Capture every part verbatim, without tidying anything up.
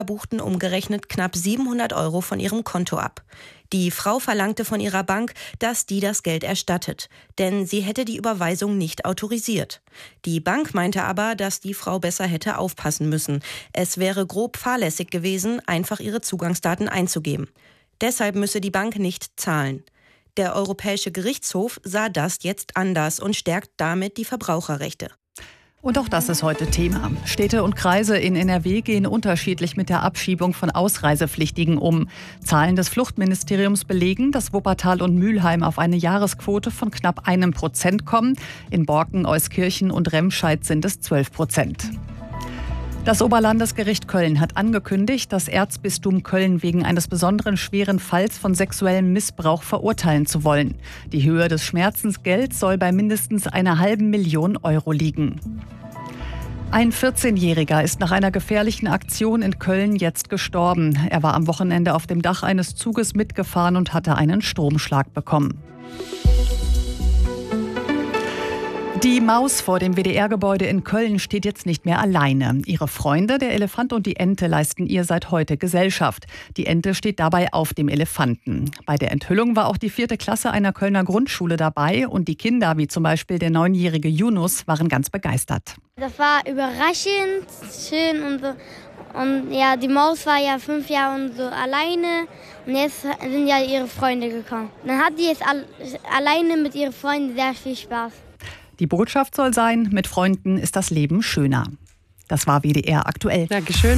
buchten umgerechnet knapp siebenhundert Euro von ihrem Konto ab. Die Frau verlangte von ihrer Bank, dass die das Geld erstattet, denn sie hätte die Überweisung nicht autorisiert. Die Bank meinte aber, dass die Frau besser hätte aufpassen müssen. Es wäre grob fahrlässig gewesen, einfach ihre Zugangsdaten einzugeben. Deshalb müsse die Bank nicht zahlen. Der Europäische Gerichtshof sah das jetzt anders und stärkt damit die Verbraucherrechte. Und auch das ist heute Thema. Städte und Kreise in N R W gehen unterschiedlich mit der Abschiebung von Ausreisepflichtigen um. Zahlen des Fluchtministeriums belegen, dass Wuppertal und Mülheim auf eine Jahresquote von knapp einem Prozent kommen. In Borken, Euskirchen und Remscheid sind es zwölf Prozent. Das Oberlandesgericht Köln hat angekündigt, das Erzbistum Köln wegen eines besonderen schweren Falls von sexuellem Missbrauch verurteilen zu wollen. Die Höhe des Schmerzensgelds soll bei mindestens einer halben Million Euro liegen. Ein vierzehnjähriger ist nach einer gefährlichen Aktion in Köln jetzt gestorben. Er war am Wochenende auf dem Dach eines Zuges mitgefahren und hatte einen Stromschlag bekommen. Die Maus vor dem W D R-Gebäude in Köln steht jetzt nicht mehr alleine. Ihre Freunde, der Elefant und die Ente, leisten ihr seit heute Gesellschaft. Die Ente steht dabei auf dem Elefanten. Bei der Enthüllung war auch die vierte Klasse einer Kölner Grundschule dabei. Und die Kinder, wie zum Beispiel der neunjährige Yunus, waren ganz begeistert. Das war überraschend, schön und so. Und ja, die Maus war ja fünf Jahre und so alleine und jetzt sind ja ihre Freunde gekommen. Dann hat die jetzt al- alleine mit ihren Freunden sehr viel Spaß. Die Botschaft soll sein, mit Freunden ist das Leben schöner. Das war W D R aktuell. Dankeschön.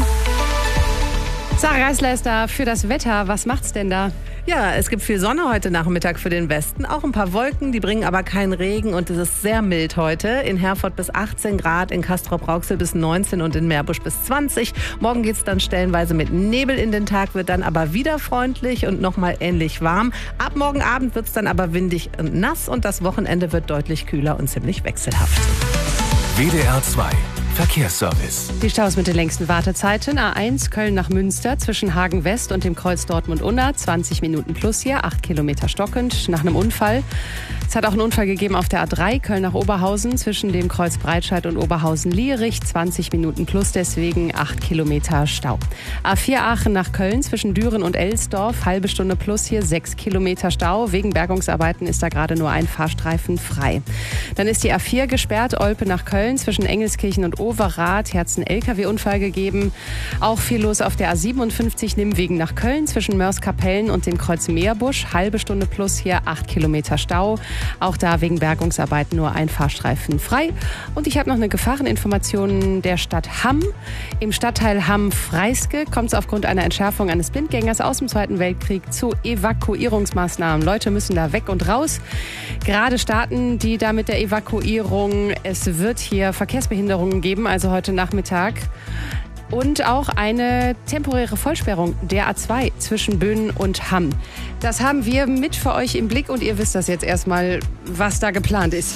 Sarah Geisler ist da für das Wetter. Was macht's denn da? Ja, es gibt viel Sonne heute Nachmittag für den Westen. Auch ein paar Wolken, die bringen aber keinen Regen und es ist sehr mild heute. In Herford bis achtzehn Grad, in Castrop-Rauxel bis neunzehn und in Meerbusch bis zwanzig. Morgen geht's dann stellenweise mit Nebel in den Tag, wird dann aber wieder freundlich und nochmal ähnlich warm. Ab morgen Abend wird's dann aber windig und nass und das Wochenende wird deutlich kühler und ziemlich wechselhaft. W D R zwei Verkehrsservice. Die Staus mit den längsten Wartezeiten. A eins Köln nach Münster zwischen Hagen West und dem Kreuz Dortmund-Unna. zwanzig Minuten plus hier, acht Kilometer stockend nach einem Unfall. Es hat auch einen Unfall gegeben auf der A drei Köln nach Oberhausen zwischen dem Kreuz Breitscheid und Oberhausen-Lierich. zwanzig Minuten plus, deswegen acht Kilometer Stau. A vier Aachen nach Köln zwischen Düren und Elsdorf. Halbe Stunde plus hier, sechs Kilometer Stau. Wegen Bergungsarbeiten ist da gerade nur ein Fahrstreifen frei. Dann ist die A vier gesperrt. Olpe nach Köln zwischen Engelskirchen und Overath. Hat es einen L K W-Unfall gegeben. Auch viel los auf der A siebenundfünfzig Nimwegen nach Köln zwischen Mörs-Kapellen und dem Kreuz Meerbusch. Halbe Stunde plus hier, acht Kilometer Stau. Auch da wegen Bergungsarbeiten nur ein Fahrstreifen frei. Und ich habe noch eine Gefahreninformation der Stadt Hamm. Im Stadtteil Hamm-Freiske kommt es aufgrund einer Entschärfung eines Blindgängers aus dem Zweiten Weltkrieg zu Evakuierungsmaßnahmen. Leute müssen da weg und raus. Gerade starten die da mit der Evakuierung. Es wird hier Verkehrsbehinderungen geben, also heute Nachmittag. Und auch eine temporäre Vollsperrung der A zwei zwischen Böhnen und Hamm. Das haben wir mit für euch im Blick und ihr wisst das jetzt erstmal, was da geplant ist.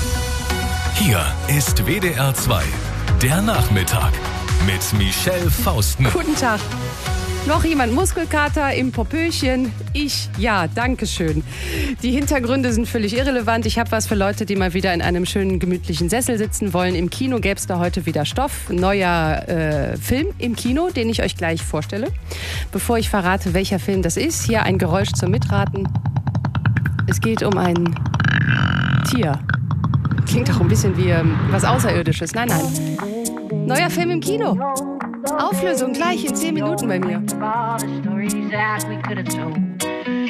Hier ist W D R zwei, der Nachmittag mit Michelle Faustner. Guten Tag. Noch jemand Muskelkater im Popöchen? Ich? Ja, danke schön. Die Hintergründe sind völlig irrelevant. Ich habe was für Leute, die mal wieder in einem schönen, gemütlichen Sessel sitzen wollen. Im Kino gäbe es da heute wieder Stoff. Neuer äh, Film im Kino, den ich euch gleich vorstelle. Bevor ich verrate, welcher Film das ist, hier ein Geräusch zum Mitraten. Es geht um ein Tier. Klingt doch ein bisschen wie ähm, was Außerirdisches. Nein, nein. Neuer Film im Kino. Auflösung gleich in zehn Minuten bei mir.